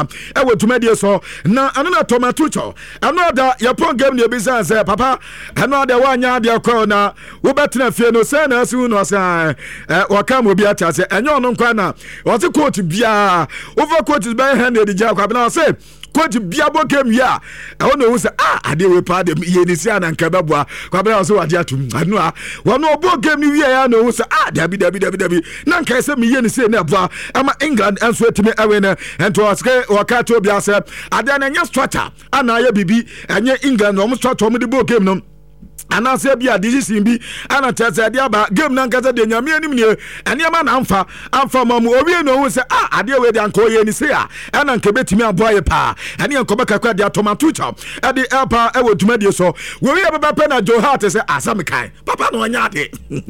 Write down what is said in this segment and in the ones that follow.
ewe tumedie so na anona tomatucho anoda yapon game ne bisa say papa anoda wanya de akọ na wo betena fie no say na asu no say waka mo bi ata say enyo no nkwa na wo se coach bia over coach be hand de ja kwa na say coach bia bo game ya I know say ade we pa de ye ni sia na nka beboa kwa be so wade atum anu a wono bo game ni wi ya no say dabi na nka say me ye ni say na boa ama England enso etimi ewe na ento aske waka to bia say ade na nya structure ana ya bibi enye England no structure mo de bo game no ana se bia decision bi ana tese ade aba game na nkasa de nyame anim ne ene ma na amfa mamu owie no hu se ade we de anko ye ni se ana nke betimi aboa ye pa ene enko beka kwa de tomato chop ade elpa ewo tumadi so we we baba pe na Joe Hart se asamikai papa no nya ade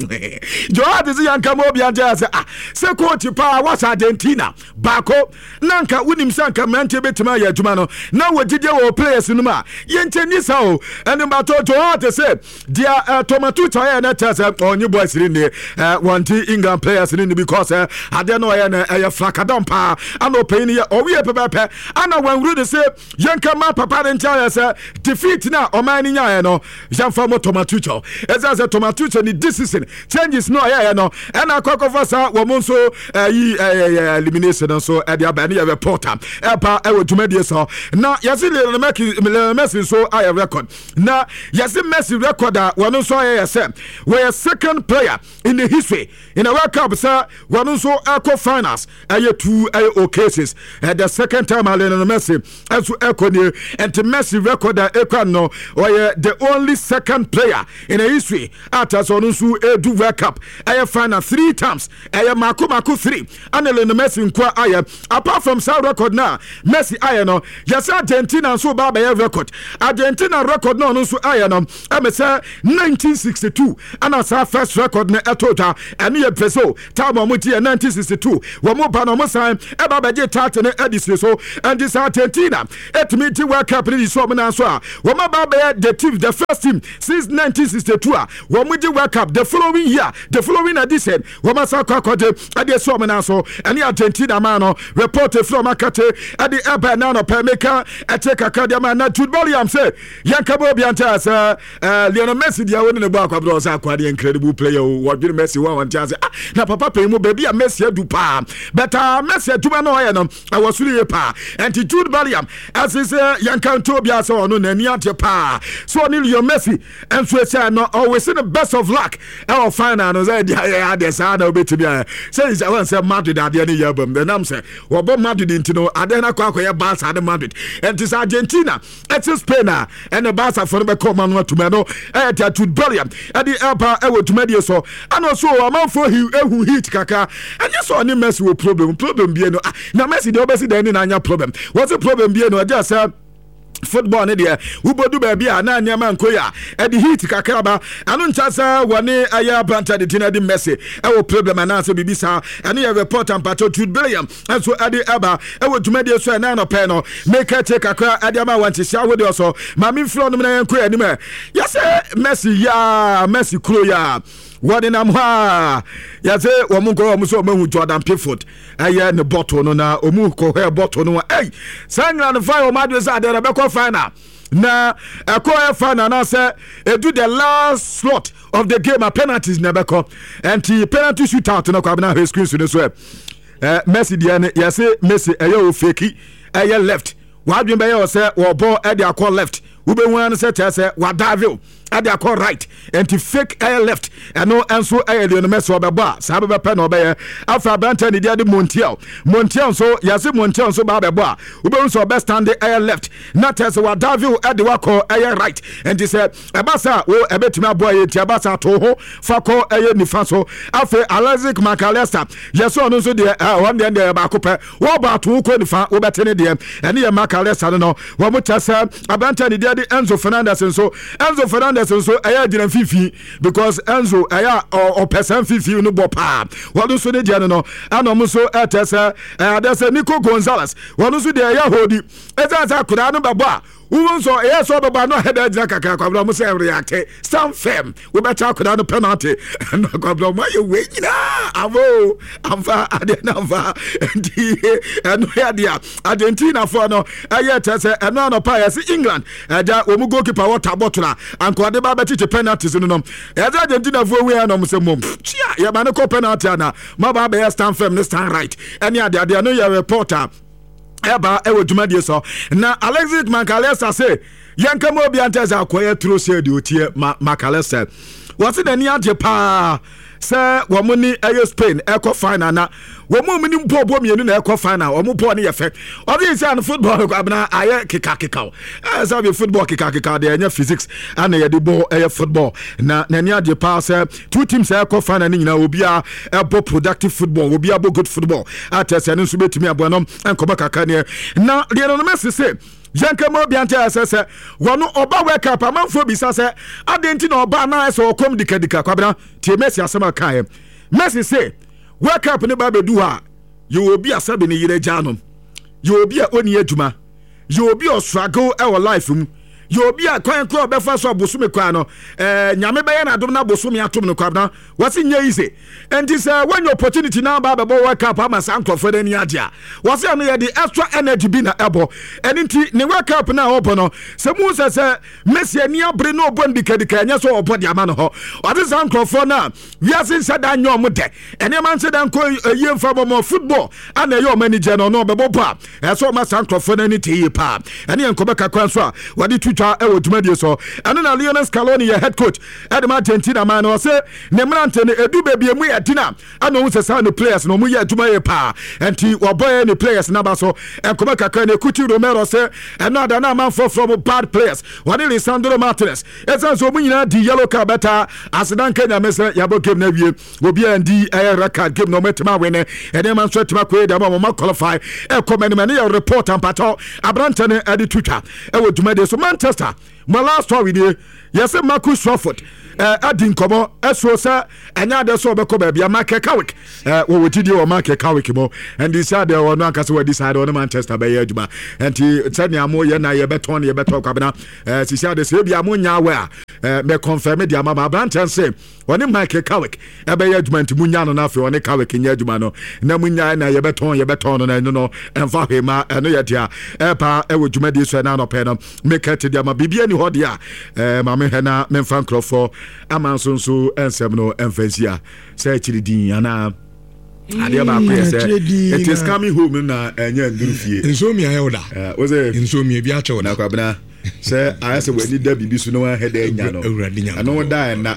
Joe Hart se yanka mo bia ja se coach pa was Argentina bako nanka unim sanka mente betimi ya aduma no na wogide wo players no ma ye nteni sa o ene ba to Joe Hart se dia tomato choya na tese onye boys in the wanti England players in because ade no ya na flakadon pa ano pain ya owie pepepe ana wanru de say yanka ma papa de ntia say defeat na o man nya ya no jamfa mo tomato cho eza tomato cho ni this season changes no ya no ana kokofa sa wo monso yi elimination so e dia ba na ya reporter pa e wo tumedie so na yasi le Messi so I record na yasi Messi record one so we're second player in the history in a World Cup sir one so echo finals two cases the second time Lionel Messi as echo near and to Messi record echo no we're the only second player in the history at us on so do World Cup final 3 times Marco 3 and Lionel Messi apart from South record now Messi no yes Argentina so baba record Argentina record no so no say 1962 and as our first record na etota and ye peso time mo tie 1962 wo mo ba no mo san e ba beje tat na edisi so and this Argentina etimi ti World Cup ni so mo na so wo ma ba be the first team since 1962 wo mo di World Cup the following edition wo ma sa kwakode ade so mo na so and Argentina man no report from akate ade eba na no pemeka eteka kadema na Jude Bellingham say yankabo bianta say Lionel Messi dia woni ne ba kwabro sa kwade incredible player wo bi Messi wa chance na papa pay mu baby a Messi adu pa but Messi aduma no ye no awosuri ye pa and Jude Bellingham as is yankanto bia so no na ni ate pa so ni Lionel Messi and so say no always in the best of luck our final no say dia dey sa na obetimi say is I say Madrid ade ne yabam the nam say wo bo Madrid intino ade na kwa ye Barca de Madrid and this Argentina it's Spain and the Barca for be come no to me no Jude Bellingham at the elpa ewo tumedie so and also amanfo ehu hit kaka and yes so ni Messi wo problem bi no na Messi de obesi de ni na anya problem what's the problem bi no just football ne de ubodu ba bia na nyama nkoya e de hit kakraba anu nchasa woni aya branta de tina de Messi e problem ananse bibisa anu ya report ampato Jude Bellingham so ade aba e wo tumedie so na no pe no make it kakra ade ama wanti sia wo de so ma mi flo no na nkoya ni me yes Messi kro ya what in amha ya say wo go wo so mahu Jordan Pickford aye ne bottle no na omu ko hair bottle no sangla no fire o madwe say there be ko final na ko final na say do the last slot of the game a penalties never come and the penalty shootout no kwa na screen so so Messi dia ne ya say Messi o fake left wadwen be ya say wo ball e dey akọ left ube wan say say wadavil at the call right and to fake air left and no answer air the Messi obeba sabe pen obeye afa banta ni dia de Montiel so yase Montiel so ba beba ube so best stand the air left not as wa David at the wako air right and he said abasa wo ebetimi aboye ti abasa to ho fa ko air nifa so afa Alexis McAllister yes on so de one de ba ko pe wo ba to ko nifa wo betene de and ye McAllister no wo mo tasa abanta ni dia de Enzo Fernandez so aya dina fifi because Enzo aya o person fifi no bopa wonu so de dia no anom so etesa adesa Nico Gonzalez wonu so de aya hodi eza kura no babo Who so yes or no head kakra say react stand firm we better akoda no penalty and kwabra my way avo amfa adenava and here dia Argentina for no ayete and no pa yes England da wo mu goalkeeper water bottle and ko de ba beti penalties no yes Argentina for we no say mom chia ya ba no penalty na ma ba be stand firm this time right any ade no your reporter eba ewo dwumadie so na Alexis Makalesa say yanka mo bi anteza akoye tro say de otie Makalesa wasi na ni ade pa say wo mo ni Spain eco final na wo mo mini mpobo mienu na eco final wo mo po ne yefe odi say an football ko abna aye kika say be football kika de anya physics and ye de ball football na ni ade pa say two teams eco final ni nyina obi a ebo productive football obi abo good football atese no so betumi abonom enkoba kaka ne na Lionel Messi say Yanka mo biante asese wono oba wake up amanfo bisa se adenti na oba na ese okom dikadika kwabena tie Messi asema kan Messi say wake up ne ba bedu ha you will be asabe ne yire janom you will be a oni adwuma you will be a struggle our life you will be a kwan kro befa so abosume kwan no nyame be na adom na abosume atom no kwabena wasi nya ise and this when your opportunity now ba be wake up ama sanko for any adia wasi am ye the extra energy bi na ebo enti ne wake up na obo no se mu se Messi ani abre no obo ndikadika nya so obo dia ma no ho wasi sanko for na we asin said anyo mo de ene man said anko ye mfa mo football ana ye o manager no be bopa so ma sanko for na ni tie pa ene enko be kakwan so a wadi ewo dwumadie so eno na Lionel Scaloni ye head coach Edema Argentina man o say ne mrante ne edu bebie mu yatina ana hu se sa no players no mu ye dwumaye pa enti oboy ne players na ba so enkoba kaka ne Cuti Romero say eno da na man from bad players wani Lisandro Martinez esan so mu nyina di yellow card beta asidan Kenya mese yabo game na wie obi andi record game no metima wene Edema so tima ko da ma qualify comment man ye report ampato abrante ne edi twitwa ewo dwumadie so Manchester my last story there yes Marcus Rashford adin komo eso sa anya de so be ko ba bia Market Carrick wo wotidi o Market Carrick mo and this side o no akase we decide on Manchester be ya aduma enti sani amo ye na ye beton kwabena sisi ade se bia mo nya we me confirm dia mama branch say oni Market Carrick e be ya aduma enti munya no na afi oni Carrick nya aduma no na munya na ye beton no na no enfa hema no ye dia pa e wo aduma di so na no pe no make it dia ma bibia ni ho dia ma me hena me fan crofo amansonso ensem no emfasia say chiridin ana ade ba ko say it is coming home na enya ndurufie nsomi ayoda wo say nsomi bi acho na kwabena say ayase we need da bibi so no head enya no ano da na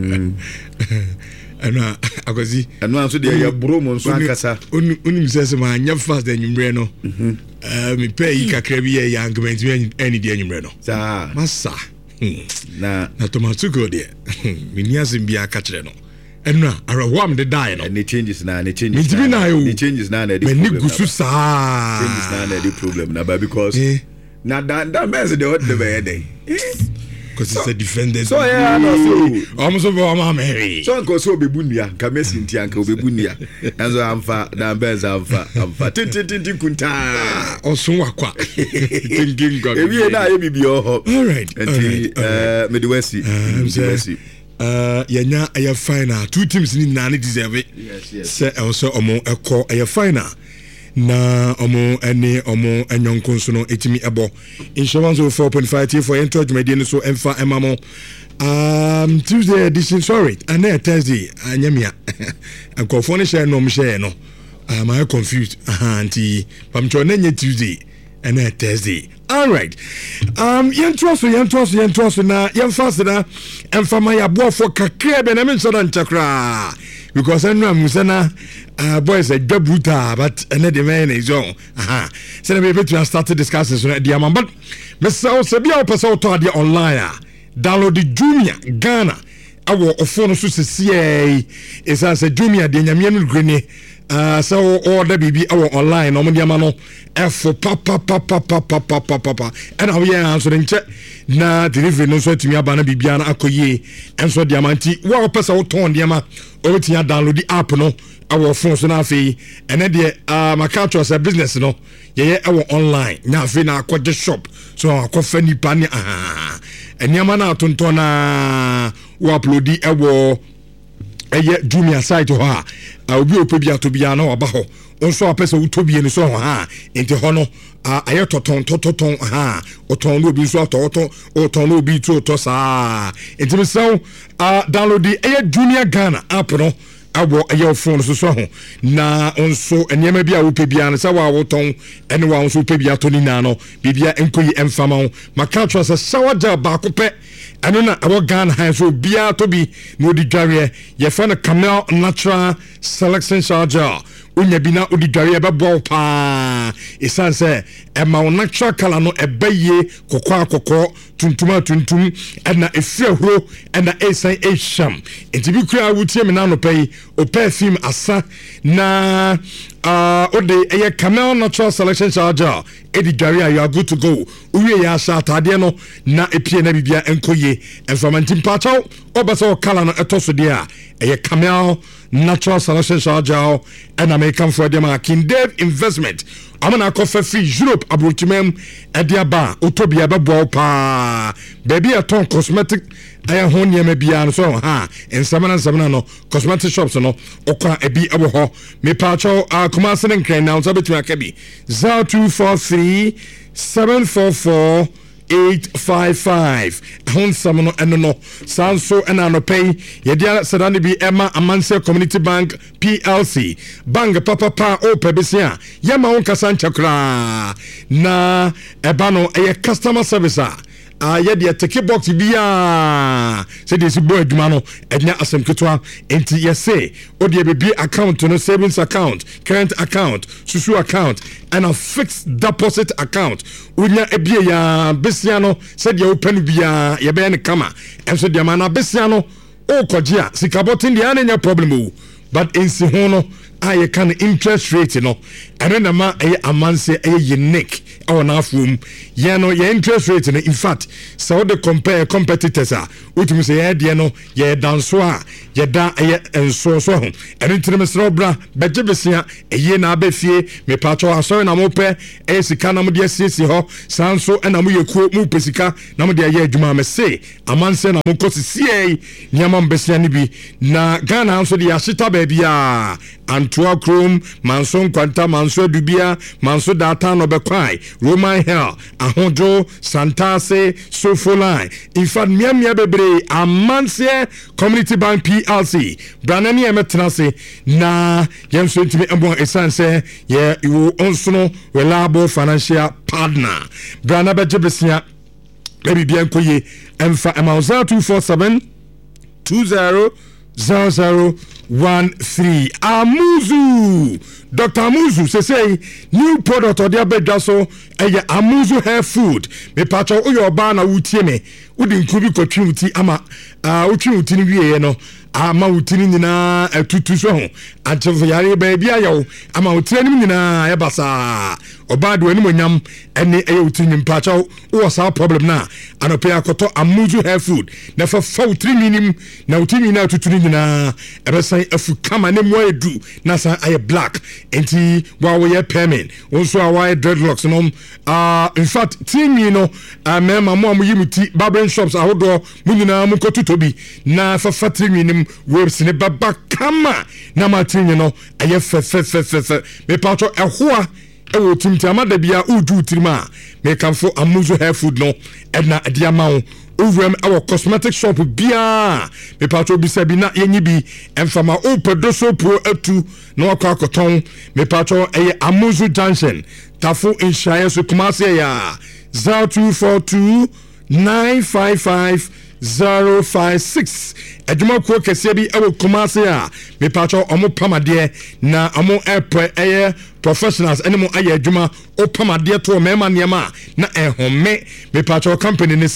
ana akozi ano anso de ya bromo nso ankasa onim sese ma anya fast enyumre no mi pay kakra bi ya angment mi any de enyumre no sa masa na tomatuko de miniasim bi aka kire no enu arawam de die no ne changes na ne changes na na the gusu sa changes na the problem na because na that means the what the day because it's a defender so yeah no so almost over am Mary so nko so obebunia ka Messi ntia nka obebunia enzo amfa na benza amfa tin kunta osun wakwa thinking god ewie na ye bibio ho all right Midwest yenya aye final two teams ni na ne deserve say also omo ekọ aye final na omo ene omo enyonkon no etimi ebo insurance 4.5 for entourage media so emfa emamo Tuesday edition sorry and Thursday anyamia akofo ne share no mshare no am I confused anti pamcho nenye Tuesday and Thursday all right yentroso na yemfase na emfama ya boafo kakra be na me nso dan chakra because enu amusana boys a gabuta but ene de man is on so na be to start discussing so the am but me so be our person to the online download the Jumia Ghana awo ofo no so sesie is as a Jumia de nyame no grene so order bibi online no ndiama no efo papa and how ya answer nche na delivery no so timi aba na bibia na akoye enso diamanti wa pesa wo ton ndiama o tia download the app no our phone so na afi ene de maka cho say business no ye our online na afi na akode shop so akofa nipa ni eniama na atonton na wo upload ewo eye Jumia site ho obi opebia to bia na oba ho onso apese utobie ni so ho enti ho no aye toton oton no obi so oton no obi to sa enti so download the eye Junior Ghana app no abo eye phone so ho na onso enema bia wo pebia na sa wa woton ene wa onso pebia to ni na no bibia enkoyi emfama maka tro sa sawaja ba ko pe eno na abo Ghana han so bia to bi no di dware ye fa na Camel Natural Selection Charger unya bi na odi dware be bo pa isan se e ma natural color no ebaye kokko tuntum na efrehuro na esan esham enti bi kura wutie me na no pay o perfume asa na ode eye Camel Natural Selection Charger edi dware you are good to go uwie ya sha atade no na epie na bibia enkoye enfamanti mpachaw obasa o color no etoso de a eye Camel Natural Selection Charger and American for them King Dave Investment. I'm gonna coffee free Europe abrochimem ediaba utobia bebo pa baby a ton cosmetic aya honya me bia so en samana no cosmetic shops no okwa ebi abo ho me pacho kumase nkran now so betumi akabi 0243 744 855 hon samono eno sanso ena no pay yedia sedane bi ema Amanse Community Bank PLC bank papa o pebisia yema won kasancha kra na ebano eye customer service yede take box bia say this boy aduma no enya asem ketwa enti yese odi bebi account no savings account current account susu account and a fixed deposit account unya ebie ya besia no say dia open bia ye be ne kama enso dia mana besia no o kojia sikabotin dia anya problem o but ensi ho no aye kan interest rate no ene na ma Amanse unique our nafum ye no ye interest rate no in fact so the compare competitors which me say ye no ye danso ye da enso so ho ene ntrimesro bra beje besia ye na abefie me pacho asori na mo pe sika na mo de asiesi ho sanso na mo yekuo mo pesika na mo de ye adwuma me say Amanse na mo kosisie nyama mbesia ni bi na Ghana so de yashita ba bia Antua Chrome manso kwanta manso dubia manso data no bekwai Roman Hill ahojo Santase Sofoline in fact miamia bebre Amanse Community Bank PLC branani emetrase na yemso ntimi ebo esanse ye you onso reliable financial partner brana bejebesia baby bien koye emfa emauza 247 200013 Amuzu Dr. Amuzu say new product or dia so Amuzu hair food me pacho uyo ba na wutie me udi nkubi kotwi wuti ama utwi wuti ni wie no ama wuti ni nyina atutu so ho antevo yare ba bia yawo ama wuti ni nyina ya basa obado ani monyam ene wuti ni pacho wo sa problem na anope akoto Amuzu hair food na fa wuti minim na wuti ni na atutu ni nyina ebesan afu kama ne mo edu na sa aye black enti wa wo ye payment wonso awa dreadlocks no in fact timi no mema mo yimuti barbering shops ahodo munyina mu kotutobi na fa fatimi nim webs ne baba kama na matinyi no aye fe me pacho ehoa ewo timti amada bia uju tirima me kanfo Amuzu hair food no na adiama Overem our cosmetic shop bia me patro bi sabi na yenyi bi emfama opedoso pro atu na wakwa koton me patro Amuzu Junction Tafo in Shire so Kumasi ya 0242 955 056 adwuma ko kese bi ewo Kumasi ya me patro omo pamade na omo airport professionals animo aye adwuma o pamade to mema niema na ehome me patro company ne say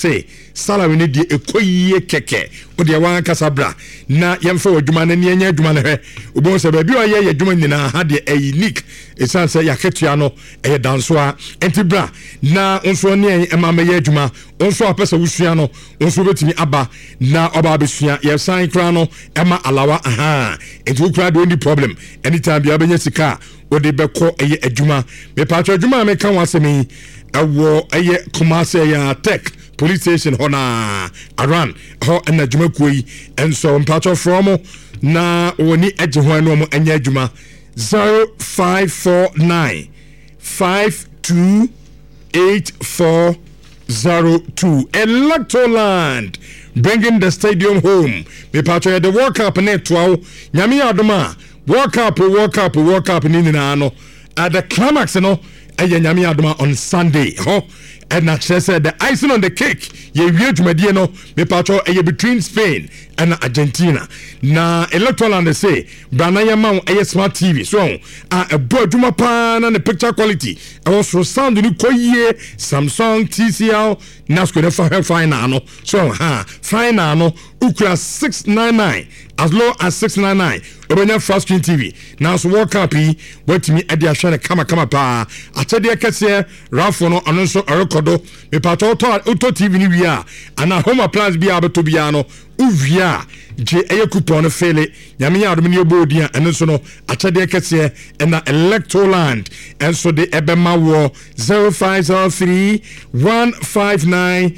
salary ne die ekoyie keke o de wan kasabra na yemfa adwuma na ne nya adwuma ne hwe obo se ba bi o ye adwuma nyina ha de unique esan se yaketua no e danso a entibra na onso ne emama ye adwuma onso apesa wusua no onso betimi aba na oba besua ye san kra no ema alawa aha enti ukra do any problem anytime bia benya sika o de beko eye adwuma me patro adwuma me kan wasemi awo eye Kumasi ya tech police station hona aran ho na adwuma kuyi enso mpatro from na woni agye ho no mo anya adwuma 0549 528402 Electroland bringing the stadium home. Me patro the World Cup net 12 nyame adoma World Cup ni na no at the climax no nyame adoma on Sunday ho and na said the icing on the cake ye wie dwumadie no me patro between Spain and Argentina na Electroland say brana yama smart TV so a boy dwuma pa na the picture quality also sound ni koyie Samsung TCL Nasco the final no so final no ukra 699 as low as 699 obenya fast screen TV now so World Cup what me e dia hwe kama pa atede kese rafo no ono so rekodo me pato auto TV ni wia ana home appliance bia beto bia no uvia je eye coupon fele nyame ya adom ni obodia eno so no atede kese na Electroland and so the ebema wo 0503 159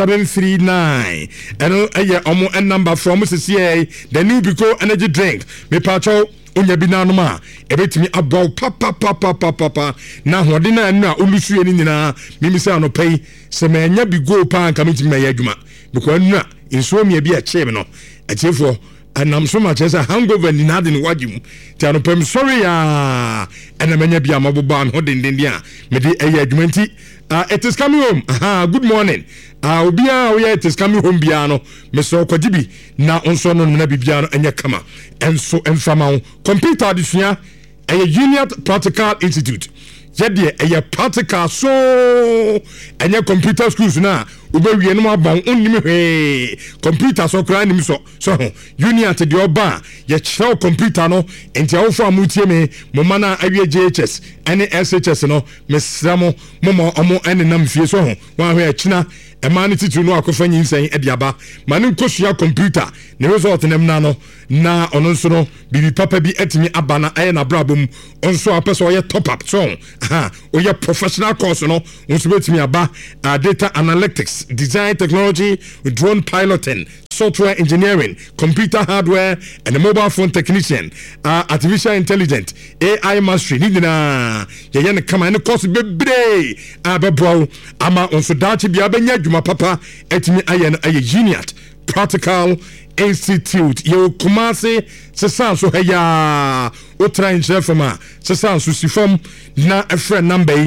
739 eno eye omo number from CCA the new Bico energy drink me pacho onya bi nanom a ebetimi abɔ papa na hode na anu a olusuye ni nyina mimisa no pay se ma nya bi go pa nka mitimi ma yadwuma because anu a inso mi bi a chebe no atiefo anam so ma chesa hangover ni na de no wagim ti ano pem sorry ya ana manya bi amaboba no dendende a me de ayadwuma nti it is coming home good morning obia it is coming home bia no me so kwagibi na onso no na bibia no enya kama enso emfama computer adusua Union Practical Institute yede practical so enya computer schools na obawie no abon onnim hwe computer so kra nim so Union te de oba ye chiro computer no enti awofo amutie me mo mana awie JHS ene SHS no mesramo mo omo ene nam fie so wa hwe akina emani titu no akofa nyinsan ediaba mane nkosua computer ne result nem na no na ono nso no bibi papa bi etimi abana aye na brabom onso apeso ye top up so oye professional course no onso betimi aba data analytics design technology drone piloting software engineering computer hardware and a mobile phone technician artificial intelligence AI mastery ni na ye kama ne course bebre abebo ama onso dachi bia benya dwuma papa etimi aye no aye Geniat Practical Institute yo Kumasi sesan so heya o try nchefama sesan so sifom na a friend number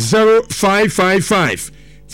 0555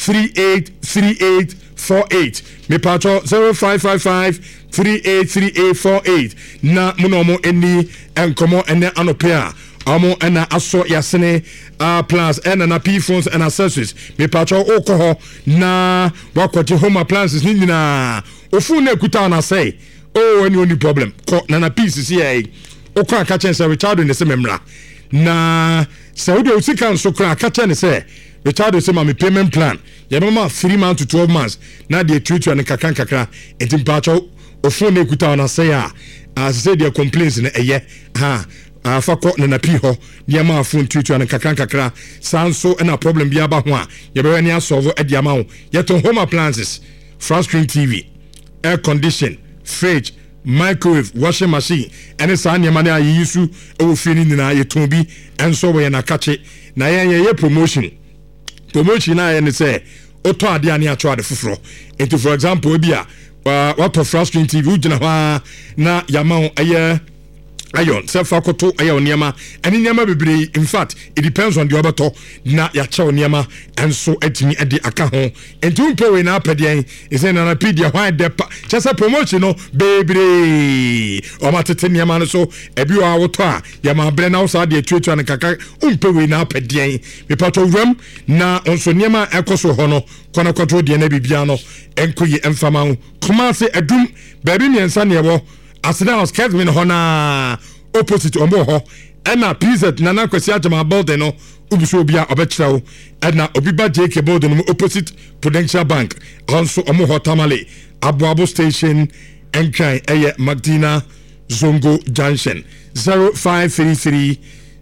383848 me patro 0555 383848 na munomo eni enkomo ene anopia amo ena aso yasene plus ena na P phones and accessories me patro okoho na wakwati home appliances ni nyina ofu na ekuta na say any problem ko na PCCA okwa akachen say Richard ne se memra na Saudi usika so kra akachen say Richard say my payment plan ya mama 3 months to 12 months na dey treat you na kakra entim patro ofu na ekuta na say say their complaints na eye afako na pi ho dia ma afun tutu an kakra sanso na problem bia ba ho a ye be wani asolve e dia ma ho ye to home appliances flat screen TV air condition fridge microwave washing machine any sa ne ma na yisu e wo fi ni na ye ton bi enso we na kache na ye promotion na ye ne say oto ade ani ato ade foforo into for example bia what of flat screen TV ujina na yama ho iron se fa koto ayo niama ani niama bebre in fact it depends on the obato na ya che niama enso atimi ade aka ho entum pe we na apede is na pedia why de chesa promotion no bebre o matete niama no so ebi wa woto a ya ma bre na wo sa de tuatu an kaka umpe we na apede me pato wram na onso niama ekoso ho no kona kwato de na bibia no enkoyi emfama ho kuma se adum baby miensa ne wo Asida was kept me hona opposite ombo ho ena PZ nana kwesi ajama building no ubuso obia obekirawo ena obiba JK building no opposite Prudential Bank also omo ho tamale Abuabo station enkran eye Magdina Zongo Junction 0533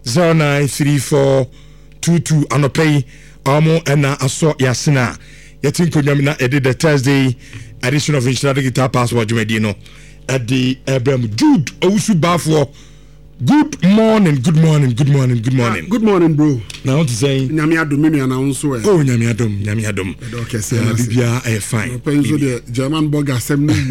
093422 anopay omo ena aso yasina yetinko nyamina edit the Thursday edition of Insurance Guitar Passport Jumedino at the Abraham Jude Owusu Bafo. Good morning, good morning, good morning, good morning. Good morning, bro. Now to say Nyami adom me announce we. Oh, Nyami adom. Okay, say Bibia fine. Penso the German burger sem no.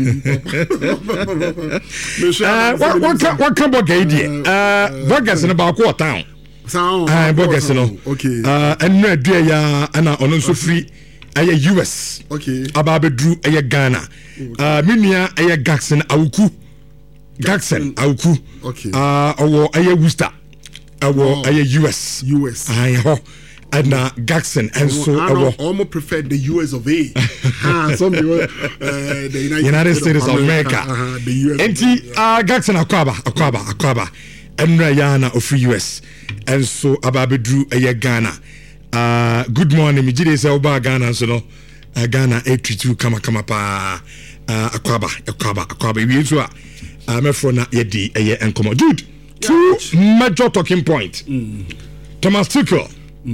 What can burger idea? Burgers in about quarter town. Sound. Burgers no. Okay. And no dia ya ana ono so free aye US. Okay. Ababedru aye Ghana. Minia aye Gaxen Awuku. Okay. Owo aye Worcester. Owo aye US. Aye ho. And Gaxen and so I almost prefer the US of A. Some people, the United States of America. The US. Enti Gaxen Akwaba. And Rayana of US. And so Ababedru aye Ghana. Good morning. Mi jide se oba Ghana so no. Ghana 832 kama pa. Akwaba. We so Mefrona yedi eye enkomo. Dude, two major talking point. Thomas Tuchel.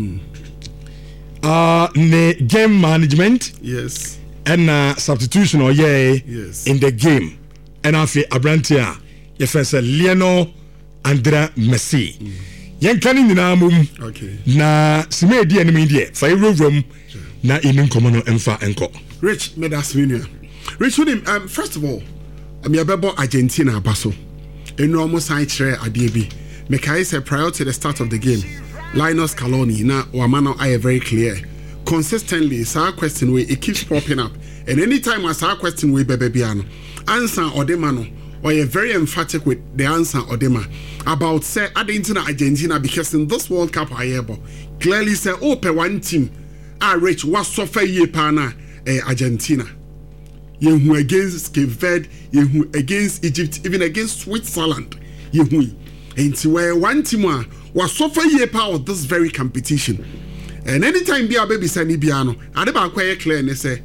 Ne game management. Yes. And substitution or yes. In the game. And afi Abrantia. Yefense Lionel Andrea Messi. Yankani nyina mum. Okay. Na sime di enemy die. Fa room na inin komo no emfa enko. Rich Medaswinia. Rich with him, first of all, I'm your Argentina Basso. And no almost I share a DB. Mekai said prior to the start of the game, Linus Scaloni, now Wamano, I are very clear. Consistently, it's our question where it keeps popping up. And anytime I saw a question with Bebebiano, answer or demano, or you're very emphatic with the answer or dema about say Argentina because in this World Cup I ever clearly say open one team. Rich was so fair ye pana Argentina. Yehu against Cape Verde, yehu against Egypt, even against Switzerland. Yehu. And where one team was so far year part of this very competition. And anytime be a baby Sani Biano, I never quite clear and say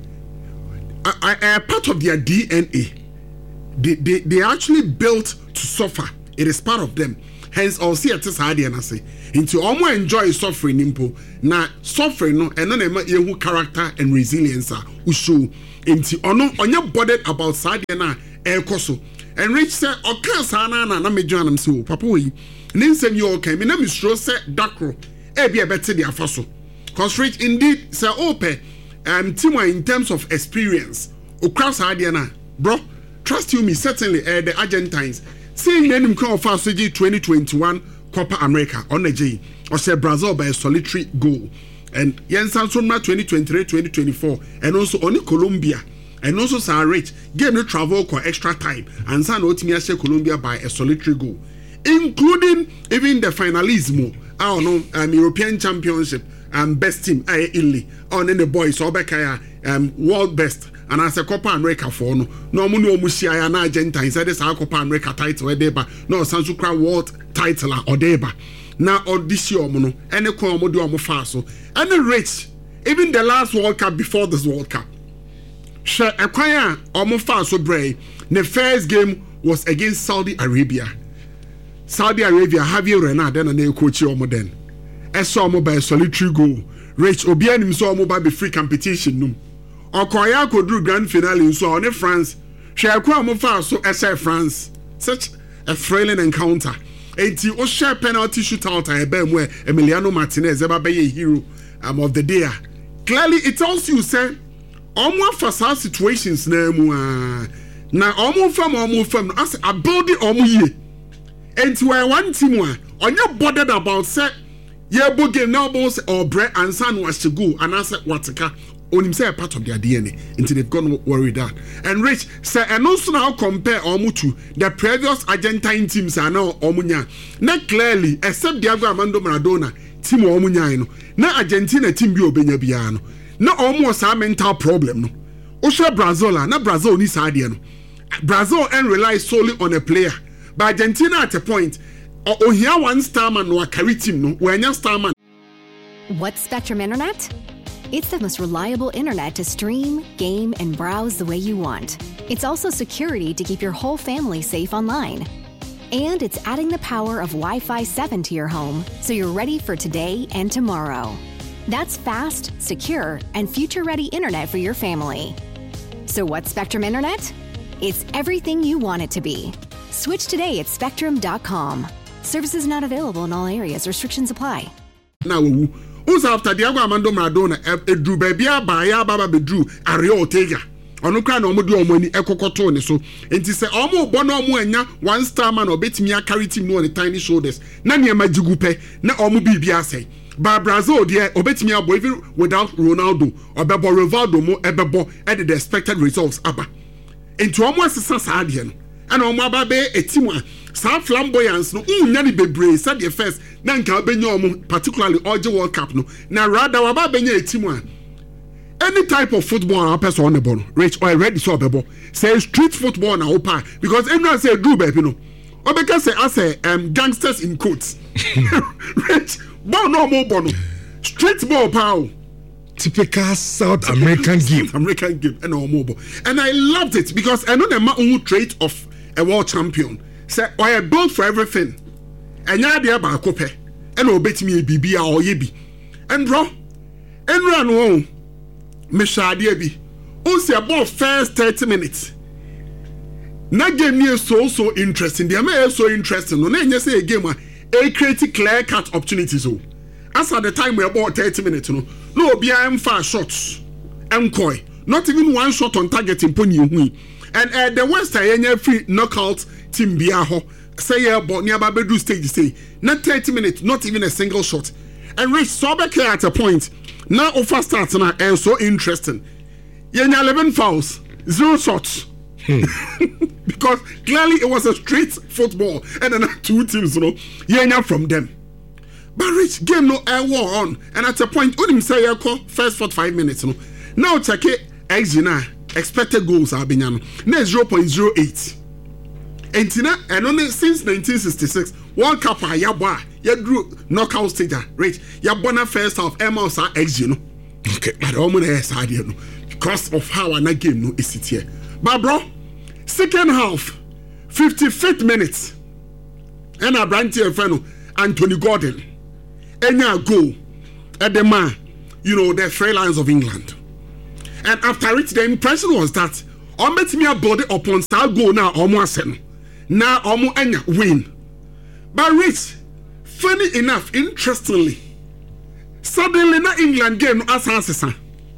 a part of their DNA. They actually built to suffer. It is part of them. Hence, I'll see at this idea and I say, into almost enjoy suffering impo. Now suffering no and then yehu character and resilience show. Into onye bothered about Sadia na ekoso. And Rich said, "Okay, sana na me join am so papa we. Ninsem you okay? Me na me sure say dakro. E be better the afaso. Cause Rich indeed say ope team in terms of experience. Okra Sadia na bro. Trust you me certainly the Argentines. Seeing them come for 2021 Copa America on the J or say Brazil by a solitary goal. And Yensan Sunma 2023-2024 and also only Colombia and also Sir Rich gave no travel for extra time and San Otimia Colombia by a solitary goal, including even the finalismo, I don't know, European Championship best team Italy on the boys Obekaya world best and as a Copa America for no muno musia na Argentines said this Copa America title edeba no Sansukra world title or deba. Now audition mono any ko mo do mo fa so any rich even the last World Cup before this World Cup she ekwan a mo fa so brey the first game was against Saudi Arabia Javier Renard then na coach o mo den eso mo by solitary goal rich obi anim so mo ba be free competition num okoya ko do grand finale so on France she ekwan mo fa so France such a thrilling encounter. Eti o share penalty shootout where Emiliano Martinez ever be a hero of the day. Clearly it tells you say almost for such situations na almost from as a building ye. And to one team one, on your bothered about set, yeah, boogie now boss or bread and son was to go and answer Watika on himself part of their DNA until they've gone worried that. And Rich say, and also now compare Omutu, the previous Argentine teams are now Omunya. Not clearly, except Diego Armando Maradona, team Omunya, na Argentina team Bio Benyabiano. Na almost a mental problem. No. Osha Brazil, na Brazil ni Sadiano. Brazil and relies solely on a player. But Argentina at a point, or here one starman or carry team, no, when your starman. What's Spectrum Internet? It's the most reliable internet to stream, game, and browse the way you want. It's also security to keep your whole family safe online. And it's adding the power of Wi-Fi 7 to your home, so you're ready for today and tomorrow. That's fast, secure, and future-ready internet for your family. So what's Spectrum Internet? It's everything you want it to be. Switch today at spectrum.com. Services not available in all areas. Restrictions apply. Now, who's after Diego Armando Maradona? Drew baby, Baya Baba Bedrew, Ario Ortega. On the crown, Omodu Omoni, Ekokotone. So, and to say, Omo Bono Muenya, one star man or bet me a carry team on the tiny shoulders. Nanya Majigupe, na Omu Bibiase. But Brazil, dear, obey me a boy without Ronaldo or Bebo Rivaldo mo Ebebo at the expected results. Abba. Into almost a Sasadian. And on my baby, a team. Some flamboyance no nyani bebre said the first na nka benyo particularly Oje World Cup no na rather waba benye team any type of football person on the ball rich or ready so bebo say street football na opa because anyone say do baby no or because say as gangsters in quotes rich ball no more ball street ball power typical South American game and all mobile and I loved it because I know the man trait of a world champion. Say, I built for everything. And ya dear Bakope, and obey me a BB or Yibi. And bro, and run home, Misha Debi. Also, about first 30 minutes. Not game near so interesting. The American so interesting. No, then you say a game, a creative clear cut opportunities. As at the time we about 30 minutes, no, behind far shots. And koi, not even one shot on target in Pony. And the West Area free knockout. Team Biaho say about near Babedu stage say not 30 minutes, not even a single shot. And Rich Sobek at a point now offer starts now and so interesting. Yenya 11 fouls, 0 shots. Because clearly it was a street football and then 2 teams, Yenya from them. But Rich game no air war on and at a point Udim say first 45 minutes. Now check it XG expected goals are being now 0.08. And only since 1966, World Cup Yabwa, drew knockout stage, right? Yabona first half, Emma's XG, okay, but almost idea, because of how an game is it here. But bro, second half, 55th minutes, and a brand new friend, Anthony Gordon, and now go at the man, the Free Lions of England. And after it, the impression was that, I met me a body upon star go now, almost. Now Omo Enya win. But Rich, funny enough, interestingly, suddenly na England game as answer.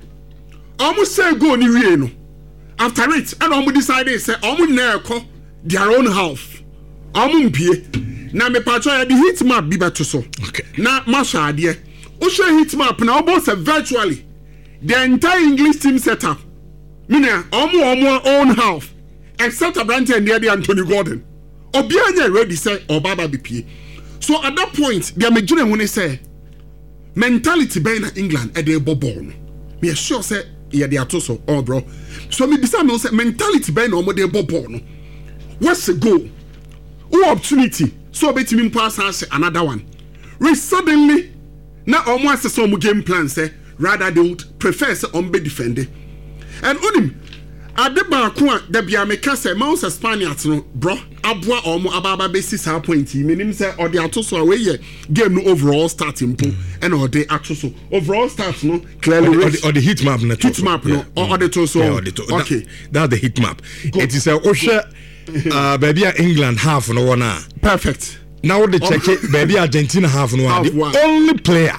Omo say go ni wie no. After it, and Omo decided say Omo na ekọ their own half. Omo mpie. Na me patcho ya the heat map bi beto so. Okay. Na masha ade. O share heat map na obo say virtually the entire English team setup. Mina Omo own half. Except Abrante and the Anthony Gordon. Obianya ready say Obaba BP. So at that point, the American when they say mentality by in England at the born. Me sure say yeah they are so bro. So me bisa me say mentality by no more they born. What's the goal? Who opportunity? So bet me pass another one. We suddenly now almost some game plan say rather they would prefer say on be defended. And unim Adeba Kwa Debia Mekase Mouse Spaniards no bro Abwa Omo Ababa besi sa point meaning say or the atoso away game no overall starting po and or the atoso overall start no clearly or the heat map no heat map no or the toso okay that's the heat map. It is a Osha baby England half no one perfect. Now the check it baby Argentina half no one the only player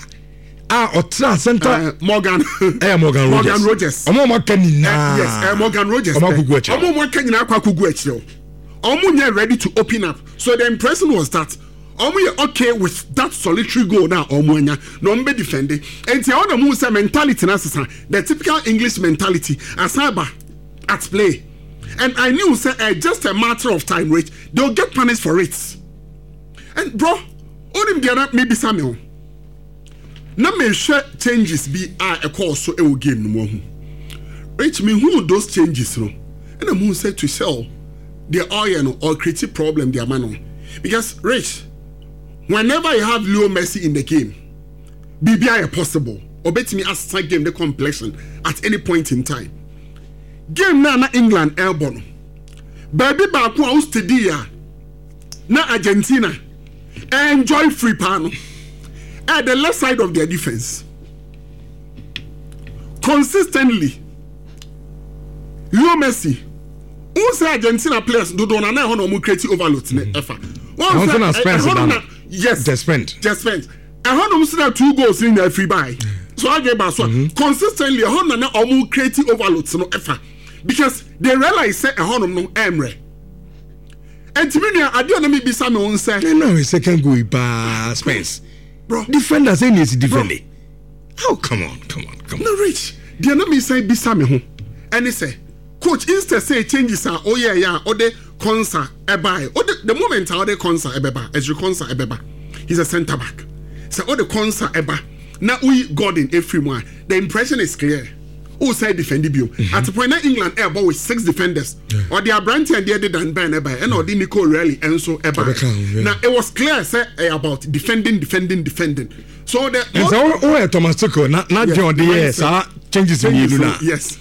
Otra center Morgan Rogers. Omo Morgan yes Morgan Rogers. Omo Morgan na kwa kugu echi. Omunya ready to open up. So the impression was that Omunya okay with that solitary goal now. Omunya no be defending. And the other move mentality na the typical English mentality asaba at play. And I knew just a matter of time, right? They'll get punished for it. And bro, only the maybe Samuel. Na me share changes be a course so a game no more. Rich me who those changes no. And I'm who said to sell the oil or create problem their man. Because Rich, whenever you have Leo Messi in the game, BBI possible. Or bet me as side game the complexion at any point in time. Game na England airborne. Baby back who steady na Argentina. Enjoy free panel. At the left side of their defense. Consistently. Leo Messi. Who say Argentina players do not know how to create overload in the effort. Yes. Just spent. I heard them see 2 goals in the free buy. So I gave us one. Consistently, I heard them almost create overloads in the effort. Because they realize say I heard them no Emre. And to me, I don't know maybe someone say. No, second goal by Spence. Bro, defender saying it's defending. Oh, come on. No, Rich. The enemy say be Sammy. And they say, coach, instead say changes are or the Konsa Ebai. Or the moment how the Konsa Ebeba, as you Konsa Ebeba, he's a centre back. So all the Konsa Eba. Now we got in every one. The impression is clear. Who said defend you? At the point in England airborne with 6 defenders. Or the Abranti and the other than Ben Eba and or the Nico Rally and so Eba. Now it was clear say about defending. So the and Thomas Tuchel not John the changes in you now. Yes.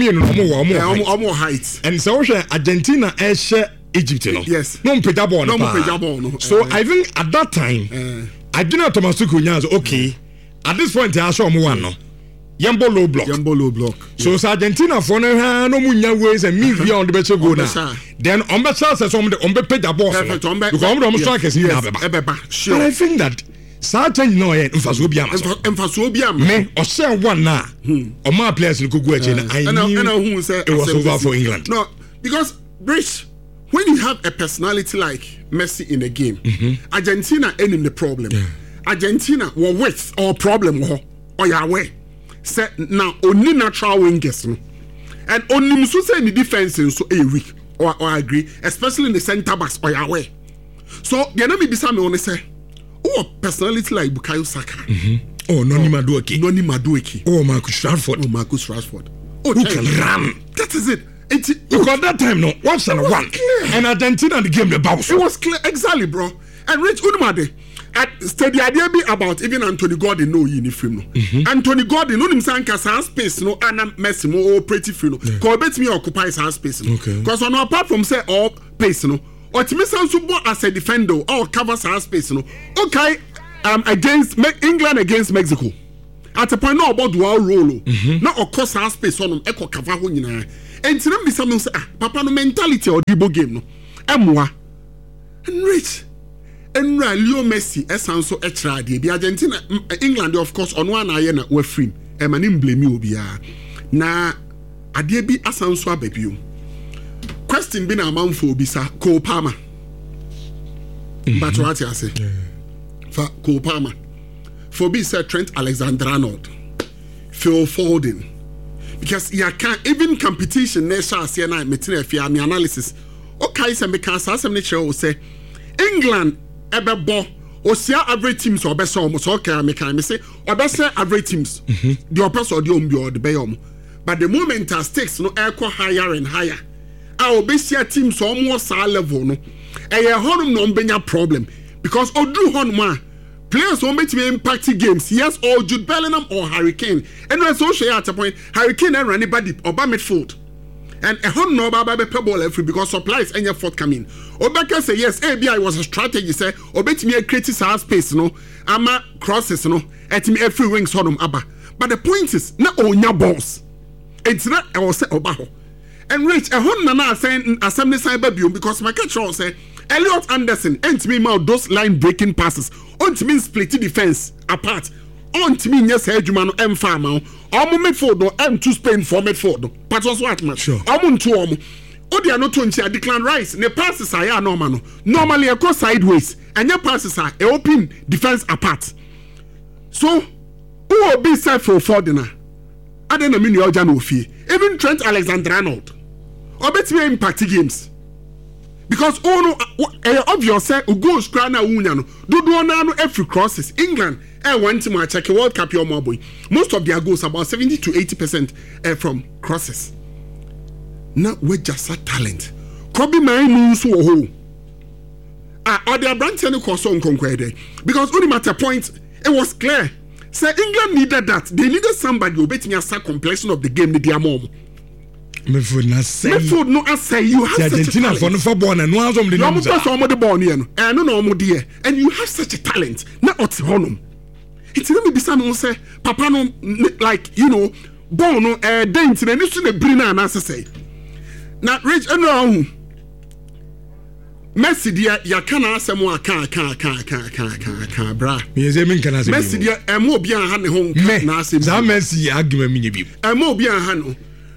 More heights. And so Argentina share Egypt. Yes. No pejabon. So I think at that time I do not Thomas Tuchel okay. At this point I saw one no. Yambo low block. So Argentina for no munya ways and means beyond the better go now. Then on the chance as on the page a boss. Because strikers here. But I think that Sartain no Emphasobia me or say one now. Or my players in Kuguach. I know who said it was over for England. No, because Rich, when you have a personality like Messi in a game, Argentina ain't in the problem. Argentina were with or problem or Yahweh. Say now only natural wingers and only so say the defense so a weak or agree, especially in the centre backs or Yahweh. So the enemy be some only say, oh, personality like Bukayo Saka. Oh, Noni Madueke. Oh, Marcus Rashford. Oh, who can run? That is it. Because that time no, once and one, and Argentina the game the bounce. It was clear, exactly, bro. And Rich Udumade. Steady idea be about even Anthony Gordon no uniform no. Anthony Gordon no him sanka space no ana Messi mo pretty free no. Ko bet me occupy space no. Because on apart from say all pace no. Or to me so as a defender or cover space no. Okay, against England against Mexico. At a point no about dual role. No of course space on echo cover ho nyina. And to them be some say papa no mentality or dibo game no. Emwa. And Rich and Leo Messi esanso extra the Argentina England of course on one aye na we free e ma nim blame obia na ade bi asanso ababio question bi na amanfo obisa Cole Palmer but what you say for Cole Palmer for be said Trent Alexander-Arnold Phil Foden because you can't even competition nation say na metin afia me analysis okay say me can say some nature say England ebebo osia average teams obesa omo so okay me can me say obesa average teams the opesa or the ombi or the bayom but the moment as stakes no echo higher and higher obesia teams almost sa level no eye honum no mbenya problem because odru honum players won't be impact games yes or Jude Bellingham or Harry Kane and we so share at a point Harry Kane and anybody oba midfield. And a hon no baba be ball every because supplies any forthcoming. Obeka say yes, ABI was a strategy say obet me a creative space no ama crosses no et me every wings on abba. But the point is na onya balls. It's not I was say oba. And Rich a hon na saying assembly side baby because my catch say Elliot Anderson ent me mouth those line breaking passes. On to mean split defense apart. On to me yes edwuma no emfa ma omo midfield no M2 Spain for midfield no but also what match omo nto omo Odi anoto nchi Declan Rice ne passes are ya normal no. Normally e go sideways. And your passes are open defense apart. So who will be set for Fordina? I don't know many no fee. Even Trent Alexander-Arnold. Or bet me impact games. Because obvious say go scrana unyano. Do no every crosses. England one team check World Cup your boy. Most of their goals about 70 to 80% from crosses. Now we just a talent. Kobe my moves so ho. Or their branch any course on conquer because only matter point it was clear. Say England needed that. They needed somebody who bet me a completion of the game with their mom. Medford no say you have Argentina such a talent. For no born and no the numbers. And you have such a talent. Not honum. It's not me be some say papa no like born no dent and it's the brain and answer say. Now rich no Messi dia ya kana asem wa kan bra. Me say men kana asem. Messi dia emo bia ha ne ho na asem. Za Messi agima minye bi. Emo bia ha no.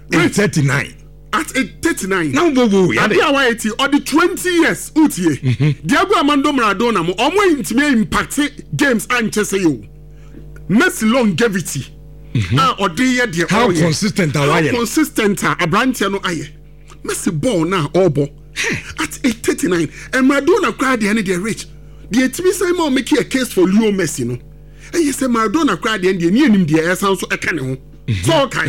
39. At 39. Now bobo ya dey. Dia wait or the 20 years utie. Diego Armando Maradona mo omo intime impact games anchese yo. Messi longevity. Or dey there. How consistent are you? Consistent abrantia no aye. Messi ball na obo. At 8:39, and Maradona cried the end of the rich. The Etibi Simon make a case for Leo Messi, no. And you say Maradona cried the end of the air sound so a cannon. So kind.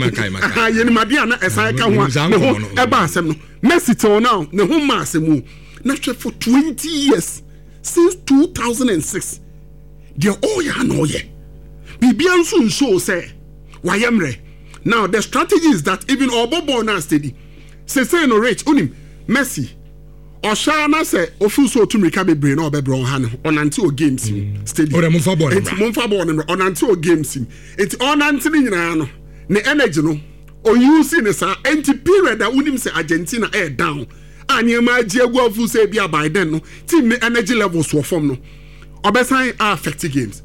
Yenimadiana as I can want a bassam. Messi to now, the home massimo. Not for 20 years since 2006. Dear oh ya no ye. Bibian soon so say. Why amre? Now the strategy is that even Obobo now steady. Say no rich unim. Messi Oshana say ofu so to make be brain or be bron han on until games steady. Ora mo fa ball on until games it on until nyina no ne energy no o use ne sa anti period that unim say Argentina air down anya ma agiegu ofu say bia by then no team ne energy levels wo form no obesan affect games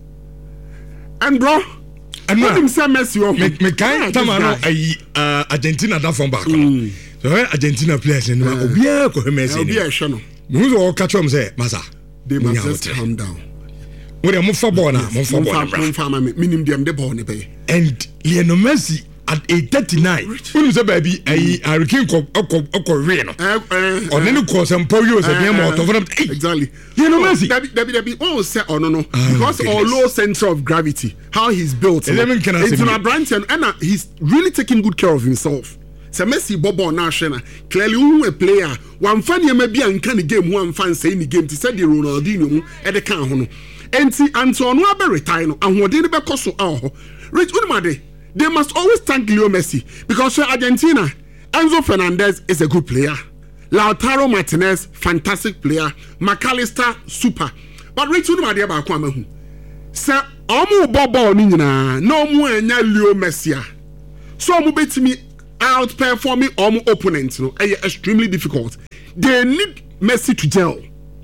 and bro and unim say Messi o me kind tamano Argentina that from back so Argentina players and obia ko Messi obia hwe no mu so catch am say masa they must just calm down we dem fa ball na mo fa ball na minim dem de ball ne be and Lionel Messi at 8:39 unu say baby Hurricane ko we no onene ko some power say dem out of them exactly Lionel Messi Debbie oh say no because all low center of gravity how he's built it's a branch and he's really taking good care of himself. Se Messi bobo na hwe clearly who a player one fan ye maybe an kan game one fan say ni game ti said the Ronaldinho mu e de kan ho no enti Antonio abe retire no ahode ne be koso aho rich unimade they must always thank Leo Messi because for Argentina Enzo Fernandez is a good player, Lautaro Martinez fantastic player, McAllister super, but rich unimade ba kwa mahu se omo bobo ni nyina no mu anya Leo Messi so omo betimi outperforming all opponents, extremely difficult. They need Messi to gel.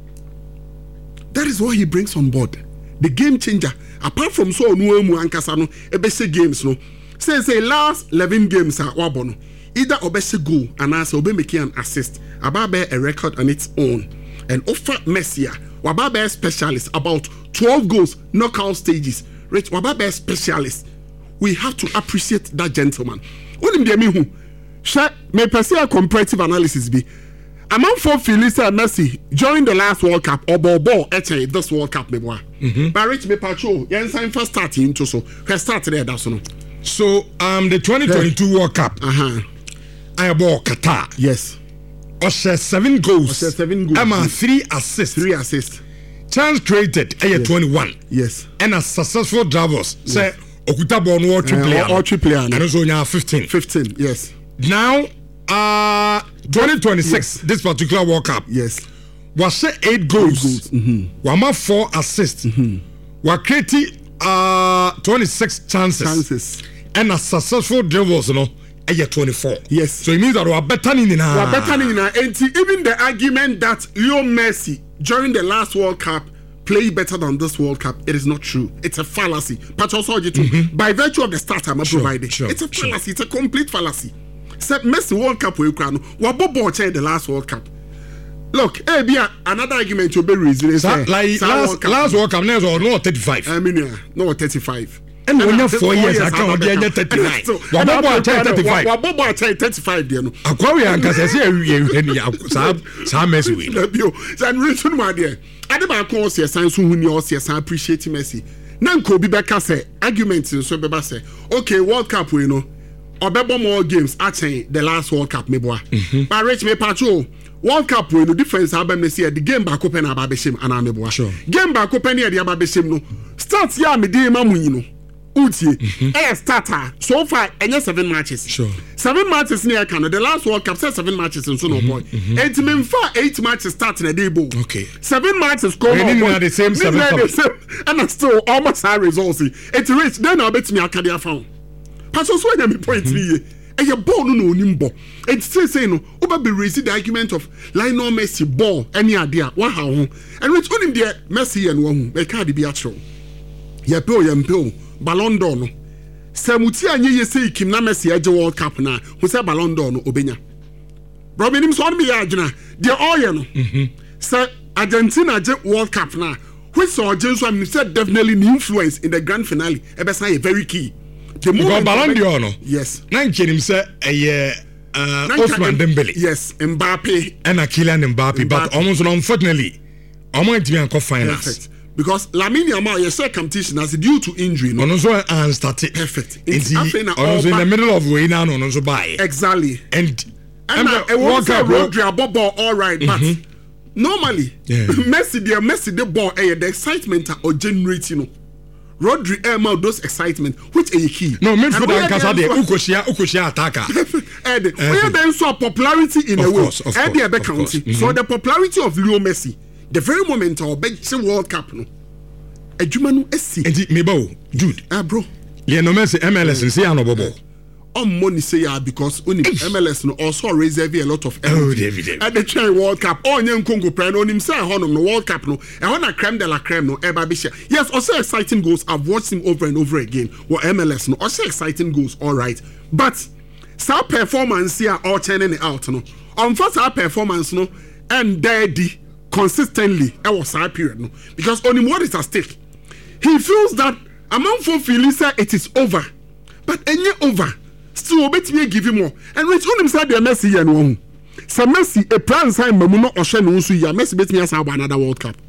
That is what he brings on board. The game changer. Apart from so no ankasa no ebese games no. Say last 11 games are wabono. Either obese goal and as obe make an assist. Ababe a record on its own. And offer Messi wababe specialist about 12 goals knockout stages. Rich wababe specialist. We have to appreciate that gentleman. What him dey who? Share me pursue a comparative analysis be. Among for Felisa Messi during the last World Cup or this World Cup me boy. But rich me patrol. Yen sign first starting into so. First start there that's no. So the 2022 World Cup. I bought Qatar. Yes. Osha 7 goals. Emma 3 assists. 3 assists. Chance created. 21. Yes. And a successful drivers. Say. Okuta ball no triple player and also now 15 yes now 2026 yes. This particular World Cup yes was 8 goals wama 4 assists wa create 26 chances and a successful dribbles no 24 yes so it means that we are better than and even the argument that Leo Messi during the last World Cup play better than this World Cup, it is not true. It's a fallacy. But also, by virtue of the start I'm providing, it's a fallacy. It's a complete fallacy. said Messi World Cup we crown. What Bobo chair the last World Cup. Look, another argument to be raised is like last World Cup never or no 35. I mean, no 35. And when you 4 years, I can't get 39. What Bobo chair 35? What Bobo chair 35? You know. Aquarius and Cassia, some Messi win. And reason why there. I don't call say science who knew say appreciate Messi. Nanko Bibeka say arguments in so Beba say okay World Cup we know or bebo more games actually the last World Cup me boy. But reach me patrol World Cup we know difference happen me see the game back open ababeshim and me boy. Sure. Game back open here the ababeshim no start ya me dey mamu yi no. Utie starter so far any 7 matches. Sure. 7 matches near Canada. The last World Cup said 7 matches and so no boy. 8 matches start in a day bowl. Okay. 7 matches go on. The same 7 and I still almost high results. It reached then I'll bet me a career found. Pastor Sway me point 3. And your ball no nimbo. It's still saying no. Over be raising the argument of Lionel Messi ball any idea. What how and which on him there Messi and one they can't be actual. Yempo. Ballon d'Or no Samuti anye say Kim na Messi age World Cup na who say Ballon d'Or no obenya Robin him so on me agina de oil no say Argentina age World Cup na which so James one said definitely the influence in the grand finale e be say very key the moment Ballon d'Or no yes na him say Ousmane Dembele yes Mbappe and Kylian Mbappe but almost unfortunately almost be an finals. Perfect. Because Lamine Yamal, you say competition as due to injury. No, also started perfect. It's in the middle of way now. No, so buy exactly. And World Cup Rodri ball all right, but normally Messi the ball the excitement or generating. Rodri out those excitement which a key. No, midfielder and Casa de Ukoshia attacker. We then saw popularity in a way. So the popularity of Leo Messi. The very moment our bench World Cup no adwuma no asi enti meba Jude bro Lionel Messi MLS and say anobobo money say because only MLS no also reserve a lot of energy at the China World Cup onye Congo plan on him say honum no World Cup no e na creme de la creme no eba be share yes also exciting goals. I've watched him over and over again what MLS no also exciting goals all right but sa performance here all turning it out no on first our performance no and daddy consistently I was that period no because only what is at stake he feels that among for feeling it is over but any over still bet me give him more and which on him said the Messi and one so Messi a plan sign mamuno or shen no so ya Messi bet me as another World Cup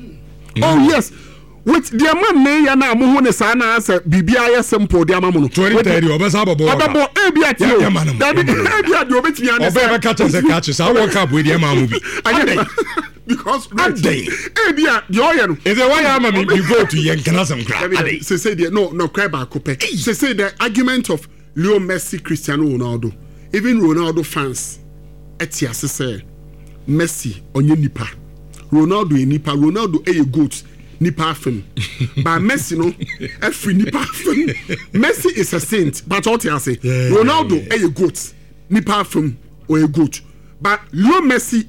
oh yes with the man me ya na mo ne sa na asa bibia ya simple the amamu no 2030 obesa bobo e bia ti o da bi e bia de obetimi an obeba catch sa World Cup we the amamu bi because e bia the oil no is the why am me go to yen kanasam kra say the no cry back up say the argument of Leo Messi Cristiano Ronaldo even Ronaldo fans etiase say Messi onye nipa Ronaldo e nipa Ronaldo e goat nipa fem but Messi no every nipa fem Messi is a saint but what you say Ronaldo a goat nipa fem or a goat but Leo Messi